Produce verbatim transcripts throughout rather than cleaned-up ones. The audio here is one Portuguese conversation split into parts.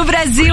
do Brasil.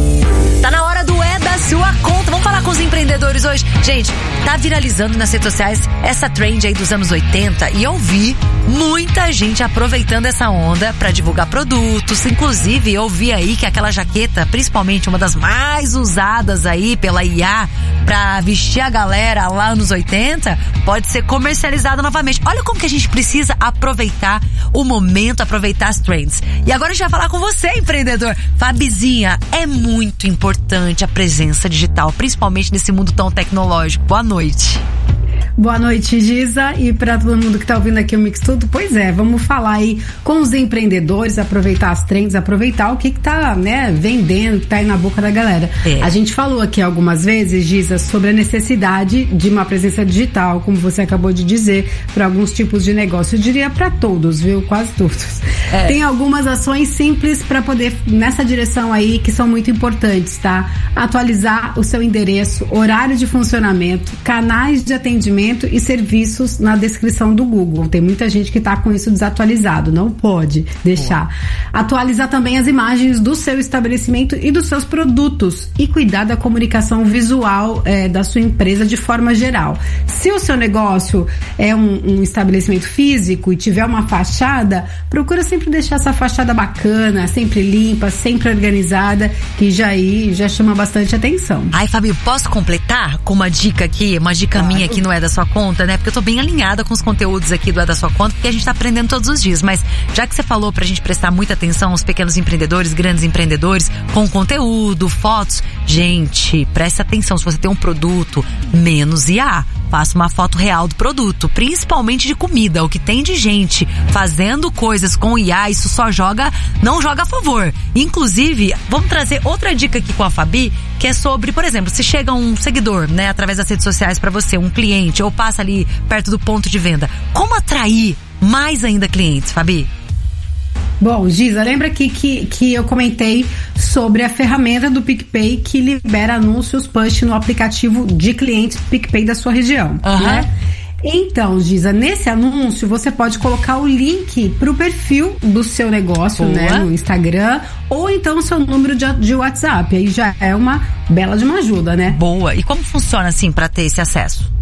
Tá na hora do É da Sua Conta. Vamos falar com os empreendedores hoje. Gente, tá viralizando nas redes sociais essa trend aí dos anos oitenta e eu vi muita gente aproveitando essa onda pra divulgar produtos. Inclusive, eu vi aí que aquela jaqueta, principalmente uma das mais usadas aí pela I A pra vestir a galera lá nos oitenta, pode ser comercializada novamente. Olha como que a gente precisa aproveitar o momento, aproveitar as trends. E agora a gente vai falar com você, empreendedor. Fabizinha, é muito importante a presença digital, principalmente nesse mundo tão tecnológico. Boa noite. Boa noite, Giza, e para todo mundo que tá ouvindo aqui o Mix Tudo, pois é, vamos falar aí com os empreendedores, aproveitar as trends, aproveitar o que que tá, né, vendendo, que tá aí na boca da galera. É. A gente falou aqui algumas vezes, Giza, sobre a necessidade de uma presença digital, como você acabou de dizer, para alguns tipos de negócio. Eu diria para todos, viu? Quase todos. É. Tem algumas ações simples para poder, nessa direção aí, que são muito importantes, tá? Atualizar o seu endereço, horário de funcionamento, canais de atendimento e serviços na descrição do Google. Tem muita gente que está com isso desatualizado, não pode deixar. Boa. Atualizar também as imagens do seu estabelecimento e dos seus produtos e cuidar da comunicação visual é, da sua empresa de forma geral. Se o seu negócio é um, um estabelecimento físico e tiver uma fachada, procura sempre deixar essa fachada bacana, sempre limpa, sempre organizada, que já aí já chama bastante atenção. Ai, Fábio, posso completar com uma dica aqui, uma dica claro. minha que não é da sua conta, né? Porque eu tô bem alinhada com os conteúdos aqui do É da Sua Conta, porque a gente tá aprendendo todos os dias. Mas já que você falou pra gente prestar muita atenção aos pequenos empreendedores, grandes empreendedores, com conteúdo, fotos, gente, preste atenção. Se você tem um produto, menos I A. Faça uma foto real do produto, principalmente de comida. O que tem de gente fazendo coisas com I A, isso só joga, não joga a favor. Inclusive, vamos trazer outra dica aqui com a Fabi, que é sobre, por exemplo, se chega um seguidor, né, através das redes sociais pra você, um cliente, ou passa ali perto do ponto de venda. Como atrair mais ainda clientes, Fabi? Bom, Giza, lembra aqui que, que eu comentei sobre a ferramenta do PicPay que libera anúncios push no aplicativo de clientes PicPay da sua região, uhum. né? Então, Giza, nesse anúncio você pode colocar o link pro perfil do seu negócio, Boa. né, no Instagram, ou então o seu número de, de WhatsApp. Aí já é uma bela de uma ajuda, né? Boa. E como funciona assim pra ter esse acesso?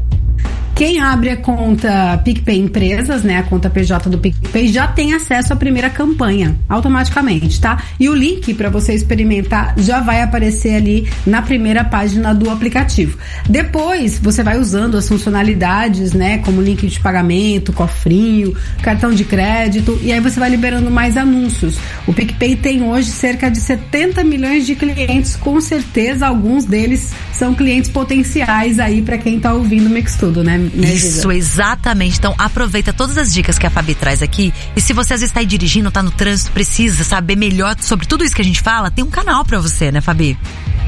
Quem abre a conta PicPay Empresas, né, a conta P J do PicPay, já tem acesso à primeira campanha, automaticamente, tá? E o link para você experimentar já vai aparecer ali na primeira página do aplicativo. Depois, você vai usando as funcionalidades, né, como link de pagamento, cofrinho, cartão de crédito, e aí você vai liberando mais anúncios. O PicPay tem hoje cerca de setenta milhões de clientes, com certeza alguns deles são clientes potenciais aí para quem tá ouvindo o Mix Tudo, né? Isso, exatamente. Então aproveita todas as dicas que a Fabi traz aqui. E se você às vezes está aí dirigindo, tá no trânsito, precisa saber melhor sobre tudo isso que a gente fala, tem um canal pra você, né, Fabi?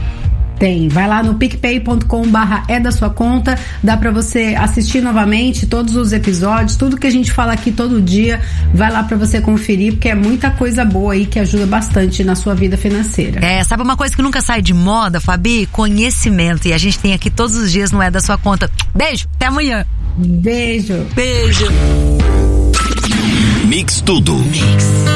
Tem, vai lá no picpay ponto com barra é da sua conta, dá pra você assistir novamente todos os episódios, tudo que a gente fala aqui todo dia, vai lá pra você conferir, porque é muita coisa boa aí que ajuda bastante na sua vida financeira. É, sabe uma coisa que nunca sai de moda, Fabi? Conhecimento, e a gente tem aqui todos os dias no É da Sua Conta. Beijo, até amanhã. Beijo. Beijo. Mix Tudo. Mix.